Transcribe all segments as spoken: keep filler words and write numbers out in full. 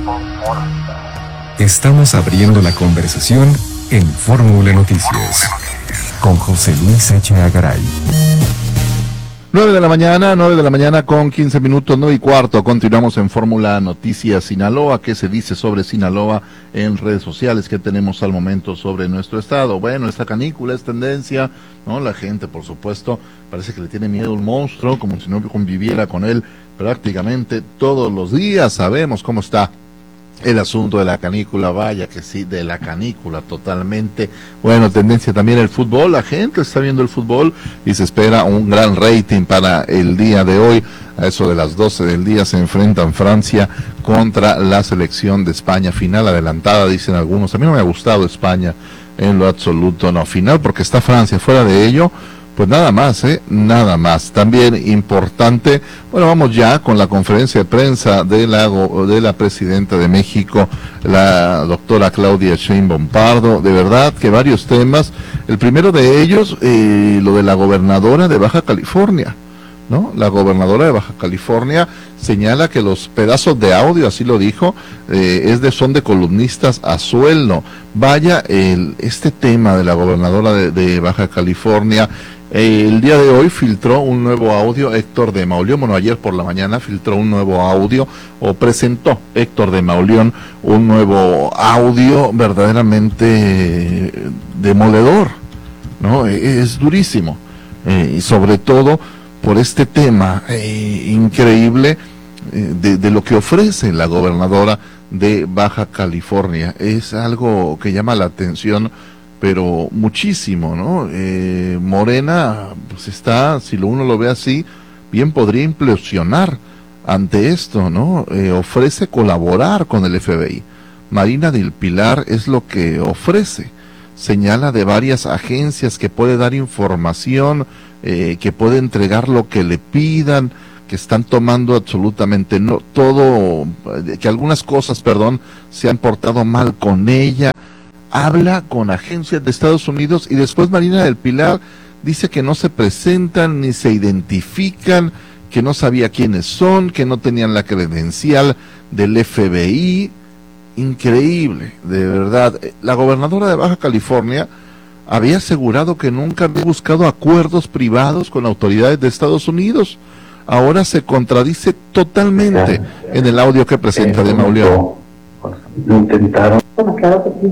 Estamos abriendo la conversación en Fórmula Noticias con José Luis Echeagaray. nueve de la mañana, nueve de la mañana con quince minutos, nueve y cuarto. Continuamos en Fórmula Noticias Sinaloa. ¿Qué se dice sobre Sinaloa en redes sociales? ¿Qué tenemos al momento sobre nuestro estado? Bueno, esta canícula es tendencia, ¿no? La gente, por supuesto, parece que le tiene miedo a un monstruo, como si no conviviera con él prácticamente todos los días. Sabemos cómo está el asunto de la canícula, vaya que sí, de la canícula totalmente. Bueno, tendencia también el fútbol, la gente está viendo el fútbol y se espera un gran rating para el día de hoy. A eso de las doce del día se enfrentan Francia contra la selección de España, final adelantada, dicen algunos. A mí no me ha gustado España en lo absoluto, no, final porque está Francia, fuera de ello, pues nada más, ¿eh? Nada más. También importante, bueno, vamos ya con la conferencia de prensa de la, de la presidenta de México, la doctora Claudia Sheinbaum Pardo. De verdad que varios temas. El primero de ellos, eh, lo de la gobernadora de Baja California, ¿no? La gobernadora de Baja California señala que los pedazos de audio, así lo dijo, eh, es de son de columnistas a sueldo. Vaya, el, este tema de la gobernadora de, de Baja California. El día de hoy filtró un nuevo audio Héctor de Mauleón, bueno, ayer por la mañana filtró un nuevo audio, o presentó Héctor de Mauleón un nuevo audio verdaderamente demoledor, ¿no? Es durísimo, eh, y sobre todo por este tema eh, increíble eh, de, de lo que ofrece la gobernadora de Baja California. Es algo que llama la atención, pero muchísimo, ¿no? Eh, Morena, pues está, si lo uno lo ve así, bien podría implosionar ante esto, ¿no? Eh, ofrece colaborar con el F B I. Marina del Pilar es lo que ofrece. Señala de varias agencias que puede dar información, eh, que puede entregar lo que le pidan, que están tomando absolutamente no todo, que algunas cosas, perdón, se han portado mal con ella. Habla con agencias de Estados Unidos y después Marina del Pilar dice que no se presentan ni se identifican, que no sabía quiénes son, que no tenían la credencial del F B I. Increíble, de verdad. La gobernadora de Baja California había asegurado que nunca había buscado acuerdos privados con autoridades de Estados Unidos. Ahora se contradice totalmente en el audio que presenta de Mauleón. Lo intentaron. Claro que sí.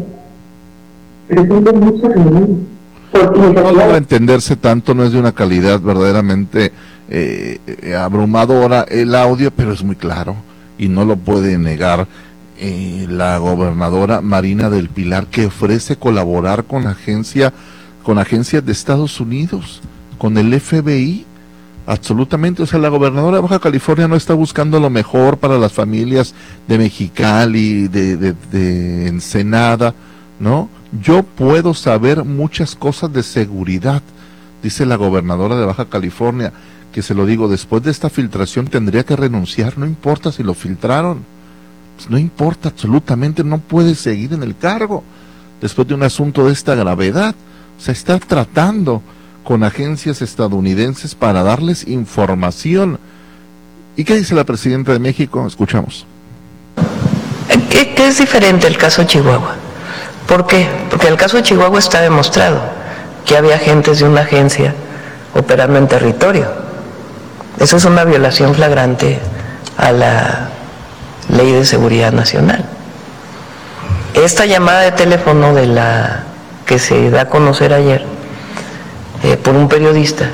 No logra entenderse tanto, no es de una calidad verdaderamente eh, eh, abrumadora el audio, pero es muy claro y no lo puede negar eh, la gobernadora Marina del Pilar, que ofrece colaborar con agencia, con agencias de Estados Unidos, con el F B I, absolutamente. O sea, la gobernadora de Baja California no está buscando lo mejor para las familias de Mexicali, de, de, de Ensenada, ¿no? Yo puedo saber muchas cosas de seguridad, dice la gobernadora de Baja California, que se lo digo, después de esta filtración tendría que renunciar, no importa si lo filtraron, pues no importa absolutamente, no puede seguir en el cargo, después de un asunto de esta gravedad. O sea, está tratando con agencias estadounidenses para darles información. ¿Y qué dice la presidenta de México? Escuchamos. ¿Qué, qué es diferente el caso Chihuahua? ¿Por qué? Porque en el caso de Chihuahua está demostrado que había agentes de una agencia operando en territorio. Eso es una violación flagrante a la Ley de Seguridad Nacional. Esta llamada de teléfono de la que se da a conocer ayer eh, por un periodista,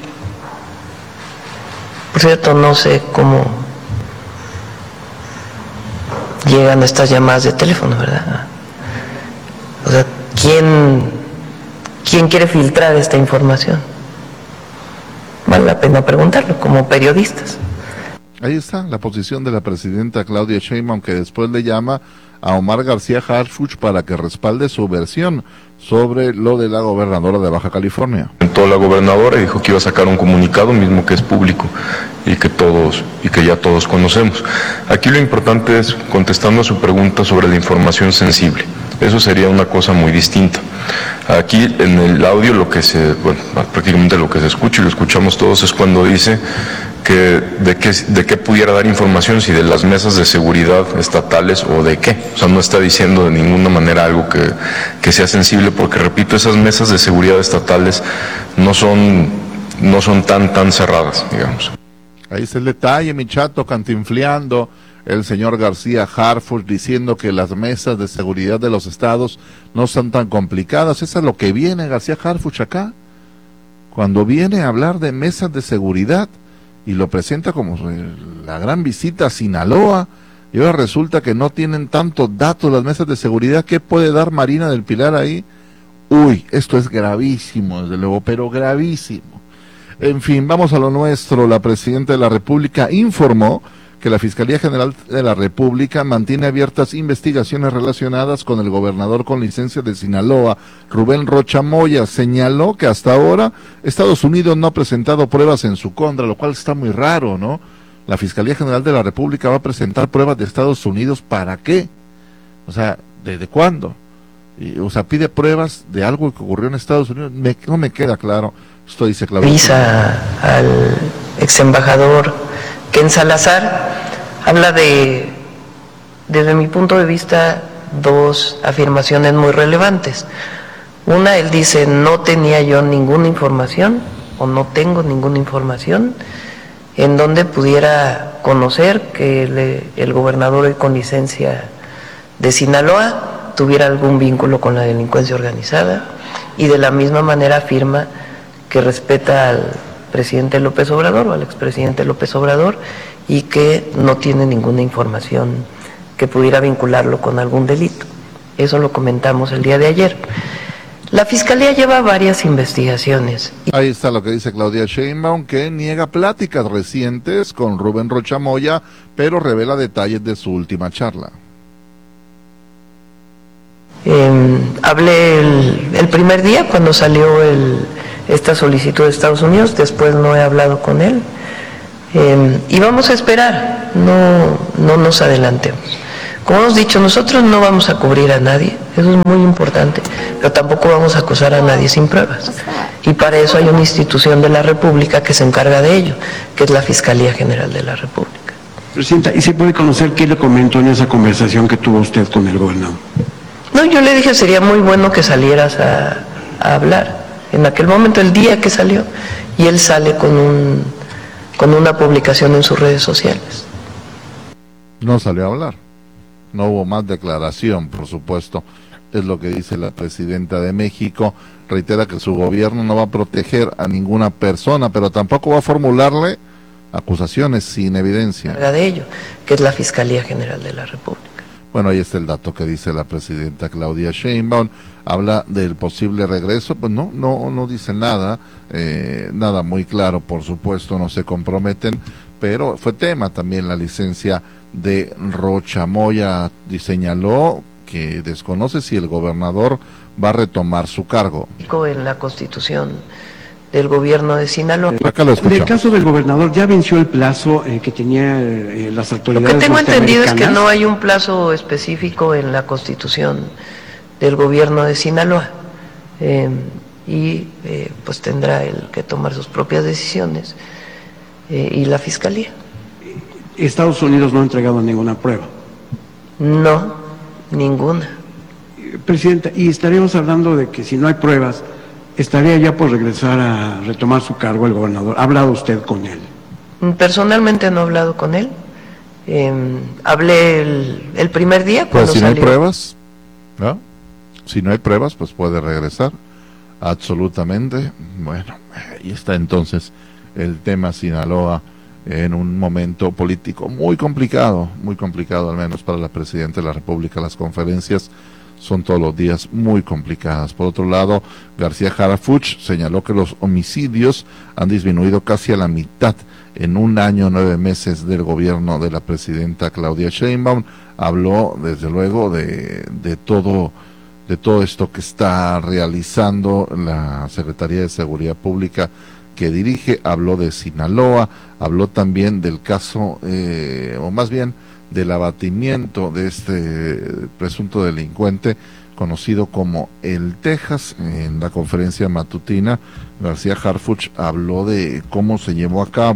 por cierto, no sé cómo llegan estas llamadas de teléfono, ¿verdad? O sea, ¿quién, quién quiere filtrar esta información? Vale la pena preguntarlo, como periodistas. Ahí está la posición de la presidenta Claudia Sheinbaum, que después le llama a Omar García Harfuch para que respalde su versión sobre lo de la gobernadora de Baja California. Entró la gobernadora y dijo que iba a sacar un comunicado mismo que es público y que todos y que ya todos conocemos. Aquí lo importante es contestando a su pregunta sobre la información sensible. Eso sería una cosa muy distinta. Aquí en el audio lo que se, bueno, prácticamente lo que se escucha y lo escuchamos todos es cuando dice que, de, qué, de qué pudiera dar información, si de las mesas de seguridad estatales o de qué. O sea, no está diciendo de ninguna manera algo que, que sea sensible, porque repito, esas mesas de seguridad estatales no son, no son tan, tan cerradas, digamos. Ahí está el detalle, mi chato, cantinfleando el señor García Harfuch diciendo que las mesas de seguridad de los estados no son tan complicadas. Eso es lo que viene García Harfuch acá, cuando viene a hablar de mesas de seguridad y lo presenta como la gran visita a Sinaloa, y ahora resulta que no tienen tantos datos las mesas de seguridad. ¿Qué puede dar Marina del Pilar ahí? Uy, esto es gravísimo, desde luego, pero gravísimo. En fin, vamos a lo nuestro. La presidenta de la República informó que la Fiscalía General de la República mantiene abiertas investigaciones relacionadas con el gobernador con licencia de Sinaloa, Rubén Rocha Moya. Señaló que hasta ahora Estados Unidos no ha presentado pruebas en su contra, lo cual está muy raro, ¿no? La Fiscalía General de la República va a presentar pruebas de Estados Unidos, ¿para qué? O sea, ¿desde cuándo? Y, o sea, pide pruebas de algo que ocurrió en Estados Unidos. Me, no me queda claro. Esto dice Claudia. Visa al ex embajador Ken Salazar, habla de, desde mi punto de vista, dos afirmaciones muy relevantes. Una, él dice, no tenía yo ninguna información, o no tengo ninguna información, en donde pudiera conocer que el, el gobernador hoy con licencia de Sinaloa tuviera algún vínculo con la delincuencia organizada, y de la misma manera afirma que respeta al presidente López Obrador o al expresidente López Obrador y que no tiene ninguna información que pudiera vincularlo con algún delito. Eso lo comentamos el día de ayer. La Fiscalía lleva varias investigaciones. Ahí está lo que dice Claudia Sheinbaum, que niega pláticas recientes con Rubén Rocha Moya, pero revela detalles de su última charla. Eh, hablé el, el primer día cuando salió el, esta solicitud de Estados Unidos, después no he hablado con él, eh, y vamos a esperar, no, no nos adelantemos. Como hemos dicho, nosotros no vamos a cubrir a nadie, eso es muy importante, pero tampoco vamos a acusar a nadie sin pruebas, y para eso hay una institución de la República que se encarga de ello, que es la Fiscalía General de la República. Presidenta, ¿y se puede conocer qué le comentó en esa conversación que tuvo usted con el gobernador? No, yo le dije, sería muy bueno que salieras a, a hablar. En aquel momento, el día que salió, y él sale con un con una publicación en sus redes sociales. No salió a hablar, no hubo más declaración, por supuesto, es lo que dice la presidenta de México. Reitera que su gobierno no va a proteger a ninguna persona, pero tampoco va a formularle acusaciones sin evidencia. De ello, que es la Fiscalía General de la República. Bueno, ahí está el dato que dice la presidenta Claudia Sheinbaum. Habla del posible regreso, pues no, no, no dice nada, eh, nada muy claro, por supuesto, no se comprometen, pero fue tema también la licencia de Rocha Moya, y señaló que desconoce si el gobernador va a retomar su cargo. En la Constitución del gobierno de Sinaloa. Acá lo escuchamos. En el caso del gobernador, ¿ya venció el plazo eh, que tenía eh, las autoridades Lo que tengo entendido es que norteamericanas? no hay un plazo específico en la Constitución del gobierno de Sinaloa, eh, y eh, pues tendrá él que tomar sus propias decisiones, eh, y la Fiscalía. Estados Unidos no ha entregado ninguna prueba. No, ninguna. Eh, Presidenta, y estaríamos hablando de que si no hay pruebas, estaría ya por regresar a retomar su cargo el gobernador. ¿Ha hablado usted con él? Personalmente no he hablado con él. Eh, hablé el, el primer día cuando Pues si no hay salió. pruebas, ¿no? Si no hay pruebas, pues puede regresar. Absolutamente. Bueno, ahí está entonces el tema Sinaloa en un momento político muy complicado, muy complicado al menos para la Presidenta de la República. Las conferencias son todos los días muy complicadas. Por otro lado, García Harfuch señaló que los homicidios han disminuido casi a la mitad en un año, nueve meses del gobierno de la Presidenta Claudia Sheinbaum. Habló desde luego de, de todo de todo esto que está realizando la Secretaría de Seguridad Pública que dirige. Habló de Sinaloa, habló también del caso, eh, o más bien del abatimiento de este presunto delincuente conocido como el Texas. En la conferencia matutina, García Harfuch habló de cómo se llevó a cabo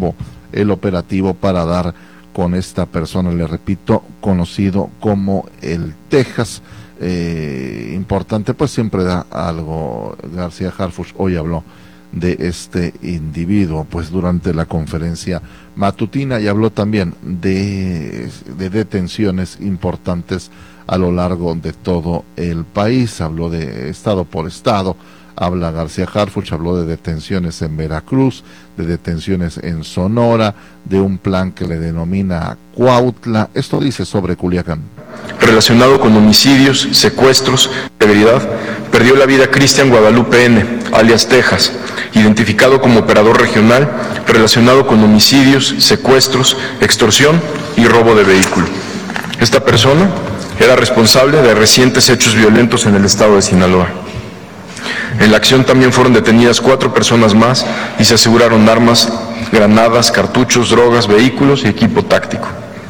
el operativo para dar con esta persona, le repito, conocido como el Texas. Eh, importante, pues siempre da algo. García Harfuch hoy habló de este individuo, pues durante la conferencia matutina, y habló también de, de detenciones importantes a lo largo de todo el país. Habló de estado por estado. Habla García Harfuch, habló de detenciones en Veracruz, de detenciones en Sonora, de un plan que le denomina Cuautla. Esto dice sobre Culiacán. Relacionado con homicidios, secuestros, severidad, perdió la vida Cristian Guadalupe N., alias Texas, identificado como operador regional, relacionado con homicidios, secuestros, extorsión y robo de vehículo. Esta persona era responsable de recientes hechos violentos en el estado de Sinaloa. En la acción también fueron detenidas cuatro personas más y se aseguraron armas, granadas, cartuchos, drogas, vehículos y equipo táctico.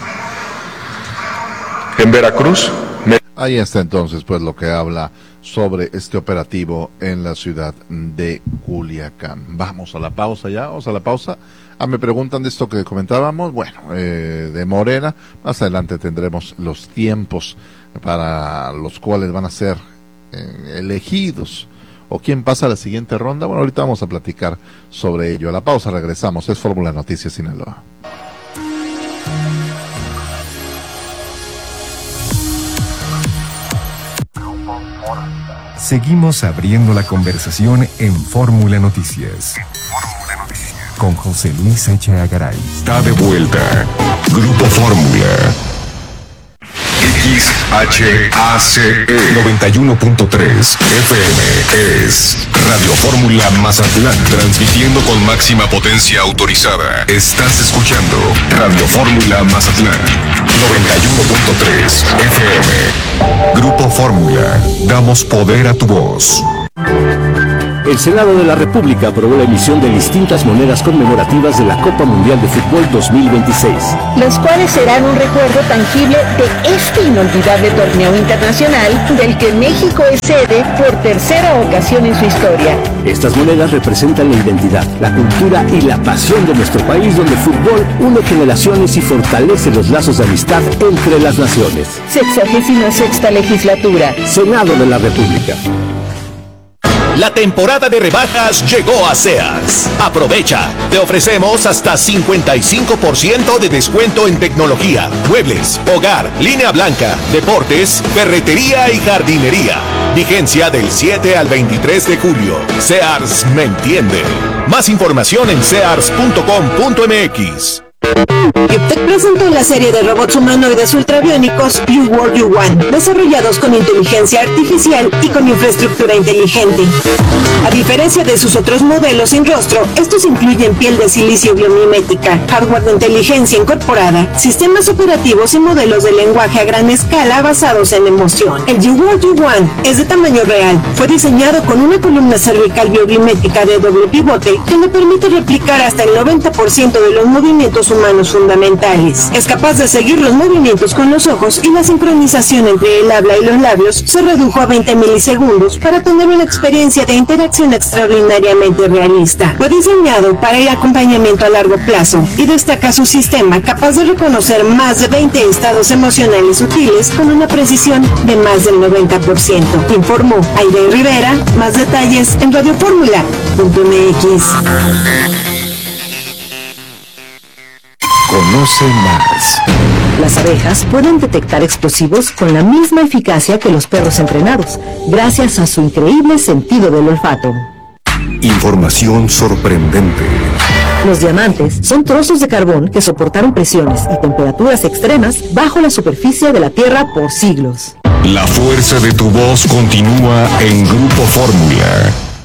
En Veracruz... Me... Ahí está entonces pues lo que habla sobre este operativo en la ciudad de Culiacán. Vamos a la pausa ya, vamos a la pausa. Ah, me preguntan de esto que comentábamos, bueno, eh, de Morena. Más adelante tendremos los tiempos para los cuales van a ser eh, elegidos, o quién pasa a la siguiente ronda. Bueno, ahorita vamos a platicar sobre ello. A la pausa regresamos, es Fórmula Noticias Sinaloa. Seguimos abriendo la conversación en Fórmula Noticias. Con José Luis Echeagaray. Está de vuelta. Grupo Fórmula. X H A C E noventa y uno punto tres F M es Radio Fórmula Mazatlán, transmitiendo con máxima potencia autorizada. Estás escuchando Radio Fórmula Mazatlán noventa y uno punto tres F M. Grupo Fórmula, damos poder a tu voz. El Senado de la República aprobó la emisión de distintas monedas conmemorativas de la Copa Mundial de Fútbol dos mil veintiséis. Los cuales serán un recuerdo tangible de este inolvidable torneo internacional del que México es sede por tercera ocasión en su historia. Estas monedas representan la identidad, la cultura y la pasión de nuestro país, donde el fútbol une generaciones y fortalece los lazos de amistad entre las naciones. Sexagésima sexta legislatura. Senado de la República. La temporada de rebajas llegó a Sears. Aprovecha. Te ofrecemos hasta cincuenta y cinco por ciento de descuento en tecnología, muebles, hogar, línea blanca, deportes, ferretería y jardinería. Vigencia del siete al veintitrés de julio. Sears me entiende. Más información en sears punto com punto m x. Te presentó la serie de robots humanoides ultrabiónicos You World You Want, desarrollados con inteligencia artificial y con infraestructura inteligente. A diferencia de sus otros modelos sin rostro, estos incluyen piel de silicio biomimética, hardware de inteligencia incorporada, sistemas operativos y modelos de lenguaje a gran escala basados en emoción. El You World You Want es de tamaño real. Fue diseñado con una columna cervical biomimética de doble pivote que le permite replicar hasta el noventa por ciento de los movimientos humanos fundamentales. Es capaz de seguir los movimientos con los ojos y la sincronización entre el habla y los labios se redujo a veinte milisegundos para tener una experiencia de interacción extraordinariamente realista. Fue diseñado para el acompañamiento a largo plazo y destaca su sistema capaz de reconocer más de veinte estados emocionales sutiles con una precisión de más del noventa por ciento. Informó Aide Rivera. Más detalles en radio fórmula punto m x. Conoce más. Las abejas pueden detectar explosivos con la misma eficacia que los perros entrenados, gracias a su increíble sentido del olfato. Información sorprendente. Los diamantes son trozos de carbón que soportaron presiones y temperaturas extremas bajo la superficie de la Tierra por siglos. La fuerza de tu voz continúa en Grupo Fórmula.